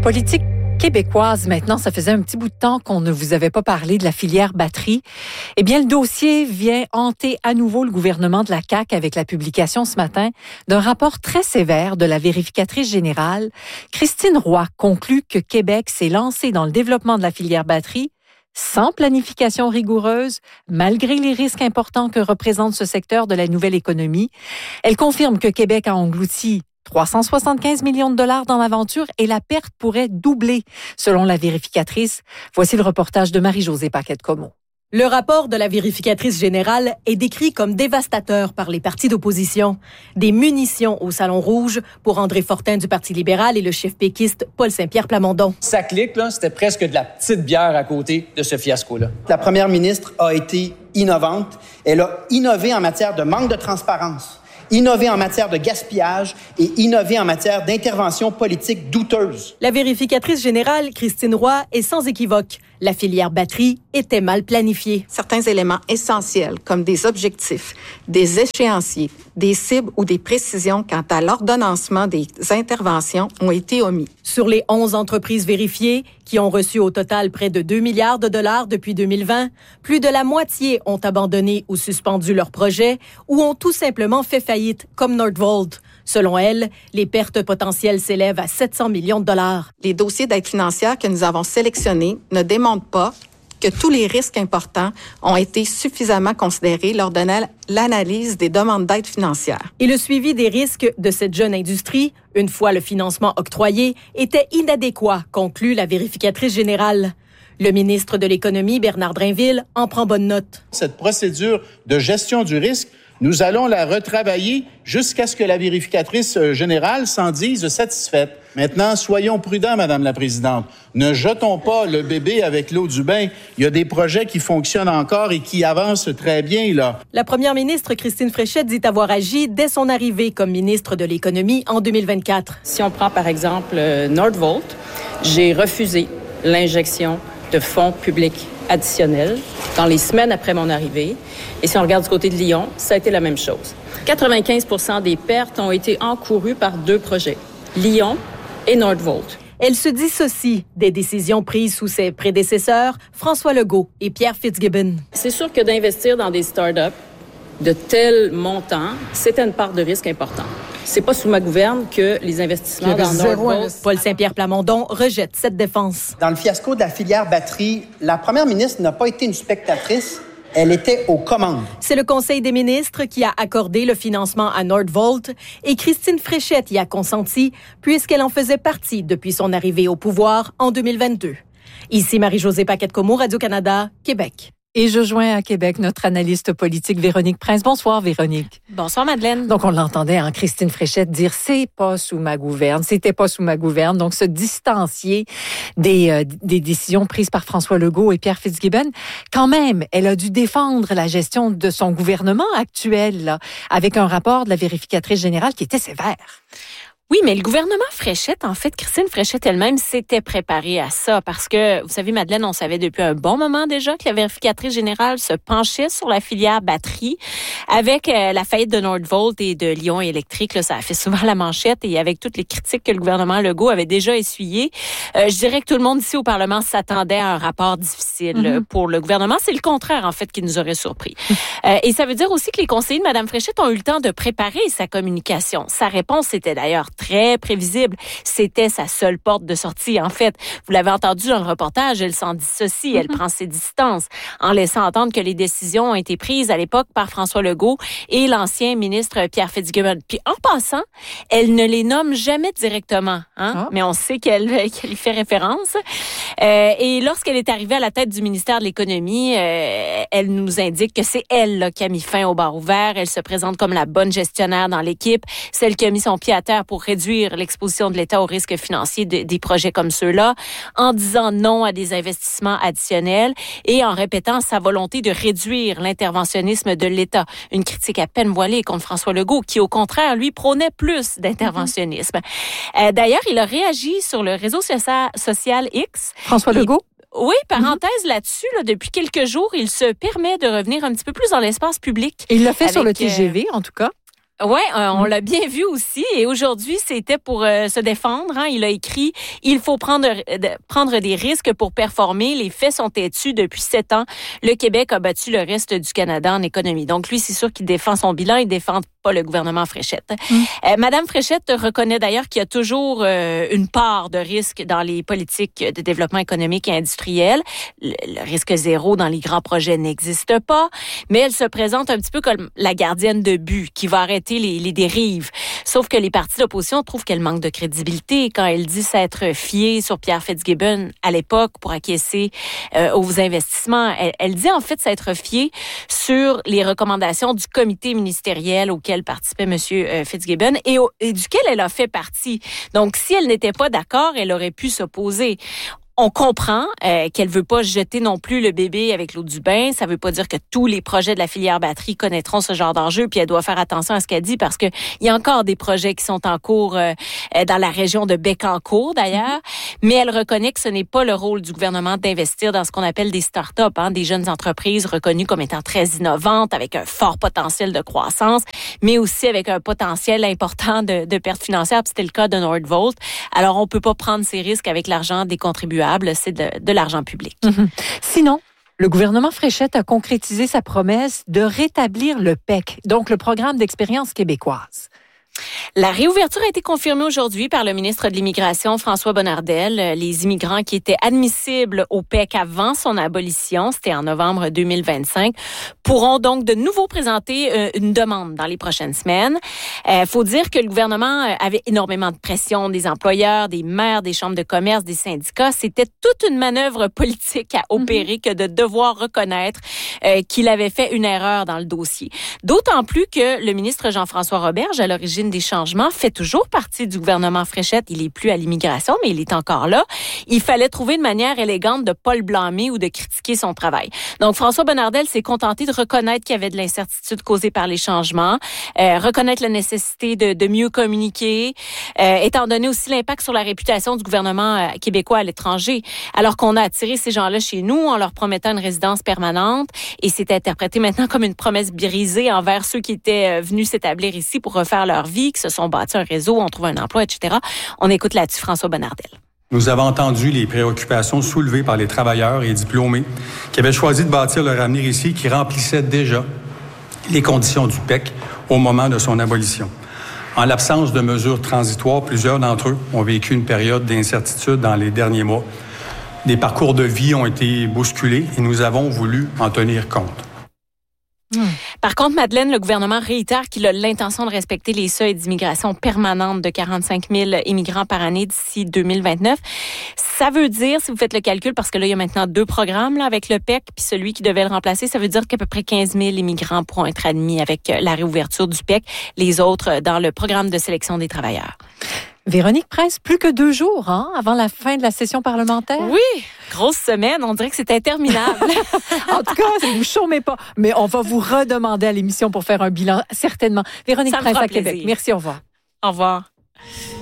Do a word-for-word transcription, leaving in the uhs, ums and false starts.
Politique québécoise, maintenant, ça faisait un petit bout de temps qu'on ne vous avait pas parlé de la filière batterie. Eh bien, le dossier vient hanter à nouveau le gouvernement de la C A Q avec la publication ce matin d'un rapport très sévère de la vérificatrice générale. Christine Roy conclut que Québec s'est lancé dans le développement de la filière batterie sans planification rigoureuse, malgré les risques importants que représente ce secteur de la nouvelle économie. Elle confirme que Québec a englouti trois cent soixante-quinze millions de dollars dans l'aventure et la perte pourrait doubler, selon la vérificatrice. Voici le reportage de Marie-Josée Paquette-Comeau. Le rapport de la vérificatrice générale est décrit comme dévastateur par les partis d'opposition. Des munitions au Salon Rouge pour André Fortin du Parti libéral et le chef péquiste Paul Saint-Pierre Plamondon. Ça clique, là, c'était presque de la petite bière à côté de ce fiasco-là. La première ministre a été innovante. Elle a innové en matière de manque de transparence, innové en matière de gaspillage et innové en matière d'intervention politique douteuse. La vérificatrice générale, Christine Roy, est sans équivoque. La filière batterie était mal planifiée. Certains éléments essentiels, comme des objectifs, des échéanciers, des cibles ou des précisions quant à l'ordonnancement des interventions, ont été omis. Sur les onze entreprises vérifiées, qui ont reçu au total près de deux milliards de dollars depuis deux mille vingt, plus de la moitié ont abandonné ou suspendu leurs projets ou ont tout simplement fait faillite, comme Nordvolt. Selon elle, les pertes potentielles s'élèvent à sept cents millions de dollars. Les dossiers d'aide financière que nous avons sélectionnés ne démontrent pas que tous les risques importants ont été suffisamment considérés lors de l'analyse des demandes d'aide financière. Et le suivi des risques de cette jeune industrie, une fois le financement octroyé, était inadéquat, conclut la vérificatrice générale. Le ministre de l'Économie, Bernard Drainville, en prend bonne note. Cette procédure de gestion du risque, nous allons la retravailler jusqu'à ce que la vérificatrice générale s'en dise satisfaite. Maintenant, soyons prudents, Madame la Présidente. Ne jetons pas le bébé avec l'eau du bain. Il y a des projets qui fonctionnent encore et qui avancent très bien, là. La première ministre, Christine Fréchette, dit avoir agi dès son arrivée comme ministre de l'Économie en deux mille vingt-quatre. Si on prend, par exemple, Nordvolt, j'ai refusé l'injection de fonds publics additionnels dans les semaines après mon arrivée. Et si on regarde du côté de Lyon, ça a été la même chose. quatre-vingt-quinze pour cent des pertes ont été encourues par deux projets, Lyon et Nordvolt. Elle se dissocie des décisions prises sous ses prédécesseurs, François Legault et Pierre Fitzgibbon. C'est sûr que d'investir dans des start-up de tel montant, c'était une part de risque importante. C'est pas sous ma gouverne que les investissements dans Nordvolt... Paul Saint-Pierre Plamondon rejette cette défense. Dans le fiasco de la filière batterie, la première ministre n'a pas été une spectatrice, elle était aux commandes. C'est le Conseil des ministres qui a accordé le financement à Nordvolt et Christine Fréchette y a consenti puisqu'elle en faisait partie depuis son arrivée au pouvoir en deux mille vingt-deux. Ici Marie-Josée Paquette-Comeau, Radio-Canada, Québec. Et je joins à Québec notre analyste politique Véronique Prince. Bonsoir, Véronique. Bonsoir, Madeleine. Donc, on l'entendait, hein, Christine Fréchette dire « c'est pas sous ma gouverne », « c'était pas sous ma gouverne ». Donc, se distancier des, euh, des décisions prises par François Legault et Pierre Fitzgibbon. Quand même, elle a dû défendre la gestion de son gouvernement actuel, là, avec un rapport de la vérificatrice générale qui était sévère. Oui, mais le gouvernement Fréchette, en fait, Christine Fréchette elle-même s'était préparée à ça parce que, vous savez, Madeleine, on savait depuis un bon moment déjà que la vérificatrice générale se penchait sur la filière batterie. Avec euh, la faillite de Nordvolt et de Lyon Électrique, là, ça a fait souvent la manchette et avec toutes les critiques que le gouvernement Legault avait déjà essuyées, euh, je dirais que tout le monde ici au Parlement s'attendait à un rapport difficile mm-hmm. pour le gouvernement. C'est le contraire, en fait, qui nous aurait surpris. euh, et ça veut dire aussi que les conseillers de Mme Fréchette ont eu le temps de préparer sa communication. Sa réponse était d'ailleurs très prévisible. C'était sa seule porte de sortie. En fait, vous l'avez entendu dans le reportage, elle s'en dissocie, elle mm-hmm. prend ses distances en laissant entendre que les décisions ont été prises à l'époque par François Legault et l'ancien ministre Pierre Fitzgibbon. Puis en passant, elle ne les nomme jamais directement, hein? Oh. Mais on sait qu'elle, qu'elle y fait référence. Euh, et lorsqu'elle est arrivée à la tête du ministère de l'Économie, euh, elle nous indique que c'est elle là, qui a mis fin au bar ouvert. Elle se présente comme la bonne gestionnaire dans l'équipe, celle qui a mis son pied à terre pour réduire l'exposition de l'État aux risques financiers de, des projets comme ceux-là, en disant non à des investissements additionnels et en répétant sa volonté de réduire l'interventionnisme de l'État. Une critique à peine voilée contre François Legault, qui au contraire, lui, prônait plus d'interventionnisme. Mm-hmm. Euh, d'ailleurs, il a réagi sur le réseau social, social X. François et, Legault? Oui, parenthèse mm-hmm. là-dessus, là, depuis quelques jours, il se permet de revenir un petit peu plus dans l'espace public. Il l'a fait avec, sur le T G V, en tout cas. Ouais, euh, on l'a bien vu aussi. Et aujourd'hui, c'était pour euh, se défendre. Hein. Il a écrit « Il faut prendre, de, prendre des risques pour performer. Les faits sont têtus. Depuis sept ans, le Québec a battu le reste du Canada en économie. » Donc, lui, c'est sûr qu'il défend son bilan. Il défend pas le gouvernement Fréchette. Mm. Euh, Madame Fréchette reconnaît d'ailleurs qu'il y a toujours euh, une part de risque dans les politiques de développement économique et industriel. Le, le risque zéro dans les grands projets n'existe pas. Mais elle se présente un petit peu comme la gardienne de but qui va arrêter Les, les dérives. Sauf que les partis d'opposition trouvent qu'elle manque de crédibilité quand elle dit s'être fiée sur Pierre Fitzgibbon à l'époque pour acquiescer euh, aux investissements. Elle, elle dit en fait s'être fiée sur les recommandations du comité ministériel auquel participait M. Fitzgibbon et, au, et duquel elle a fait partie. Donc, si elle n'était pas d'accord, elle aurait pu s'opposer. On comprend euh, qu'elle veut pas jeter non plus le bébé avec l'eau du bain. Ça veut pas dire que tous les projets de la filière batterie connaîtront ce genre d'enjeu. Puis elle doit faire attention à ce qu'elle dit parce que il y a encore des projets qui sont en cours euh, dans la région de Bécancour d'ailleurs. Mm-hmm. Mais elle reconnaît que ce n'est pas le rôle du gouvernement d'investir dans ce qu'on appelle des start-up, hein, des jeunes entreprises reconnues comme étant très innovantes avec un fort potentiel de croissance, mais aussi avec un potentiel important de, de pertes financières. Puis c'était le cas de Nordvolt. Alors on peut pas prendre ces risques avec l'argent des contribuables. C'est de, de l'argent public. Mm-hmm. Sinon, le gouvernement Fréchette a concrétisé sa promesse de rétablir le P E C, donc le programme d'expérience québécoise. La réouverture a été confirmée aujourd'hui par le ministre de l'Immigration, François Bonnardel. Les immigrants qui étaient admissibles au P E C avant son abolition, c'était en novembre deux mille vingt-cinq, pourront donc de nouveau présenter une demande dans les prochaines semaines. Il euh, faut dire que le gouvernement avait énormément de pression des employeurs, des maires, des chambres de commerce, des syndicats. C'était toute une manœuvre politique à opérer mm-hmm. que de devoir reconnaître euh, qu'il avait fait une erreur dans le dossier. D'autant plus que le ministre Jean-François Roberge, à l'origine des changements, fait toujours partie du gouvernement Fréchette. Il est plus à l'immigration, mais il est encore là. Il fallait trouver une manière élégante de pas le blâmer ou de critiquer son travail. Donc, François Bonnardel s'est contenté de reconnaître qu'il y avait de l'incertitude causée par les changements, euh, reconnaître la nécessité de, de mieux communiquer, euh, étant donné aussi l'impact sur la réputation du gouvernement euh, québécois à l'étranger. Alors qu'on a attiré ces gens-là chez nous en leur promettant une résidence permanente, et c'est interprété maintenant comme une promesse brisée envers ceux qui étaient euh, venus s'établir ici pour refaire leur vie, qui se sont bâtis un réseau, on trouve un emploi, et cetera. On écoute là-dessus François Bonnardel. Nous avons entendu les préoccupations soulevées par les travailleurs et diplômés qui avaient choisi de bâtir leur avenir ici, qui remplissaient déjà les conditions du P E C au moment de son abolition. En l'absence de mesures transitoires, plusieurs d'entre eux ont vécu une période d'incertitude dans les derniers mois. Des parcours de vie ont été bousculés et nous avons voulu en tenir compte. Mmh. Par contre, Madeleine, le gouvernement réitère qu'il a l'intention de respecter les seuils d'immigration permanente de quarante-cinq mille immigrants par année d'ici deux mille vingt-neuf. Ça veut dire, si vous faites le calcul, parce que là, il y a maintenant deux programmes là, avec le P E C, puis celui qui devait le remplacer, ça veut dire qu'à peu près quinze mille immigrants pourront être admis avec la réouverture du P E C, les autres dans le programme de sélection des travailleurs. Véronique Prince, plus que deux jours hein, avant la fin de la session parlementaire. Oui, grosse semaine, on dirait que c'est interminable. En tout cas, vous chômez pas, mais on va vous redemander à l'émission pour faire un bilan, certainement. Véronique Prince à Québec. Merci, au revoir. Au revoir.